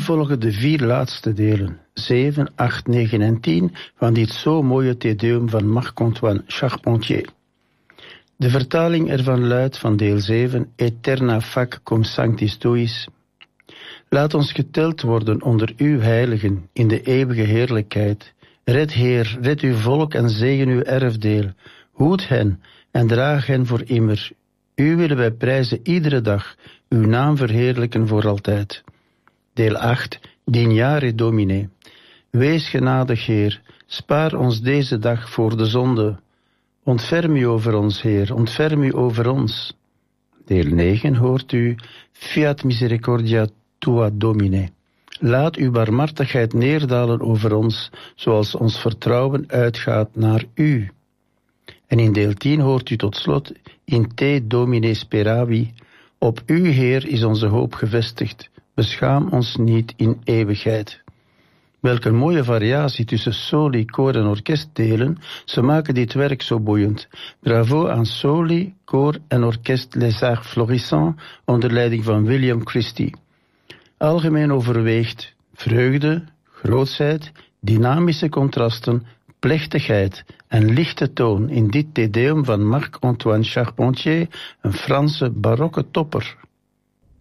volgen de 4 laatste delen, 7, 8, 9 en 10, van dit zo mooie Te Deum van Marc-Antoine Charpentier. De vertaling ervan luidt van deel 7, Aeterna fac cum sanctis tuis. Laat ons geteld worden onder uw heiligen in de eeuwige heerlijkheid. Red Heer, red uw volk en zegen uw erfdeel. Hoed hen en draag hen voor immer. U willen wij prijzen iedere dag, uw naam verheerlijken voor altijd. Deel 8, Dignare Domine. Wees genadig, Heer, spaar ons deze dag voor de zonde. Ontferm u over ons, Heer, ontferm u over ons. Deel 9 hoort u, Fiat misericordia tua Domine. Laat uw barmhartigheid neerdalen over ons, zoals ons vertrouwen uitgaat naar u. En in deel 10 hoort u tot slot, in te Domine speravi. Op u, Heer, is onze hoop gevestigd. Beschaam ons niet in eeuwigheid. Welke mooie variatie tussen soli, koor en orkestdelen. Ze maken dit werk zo boeiend. Bravo aan soli, koor en orkest Les Arts Florissants onder leiding van William Christie. Algemeen overweegt vreugde, grootsheid, dynamische contrasten, plechtigheid en lichte toon in dit Te Deum van Marc-Antoine Charpentier, een Franse barokke topper.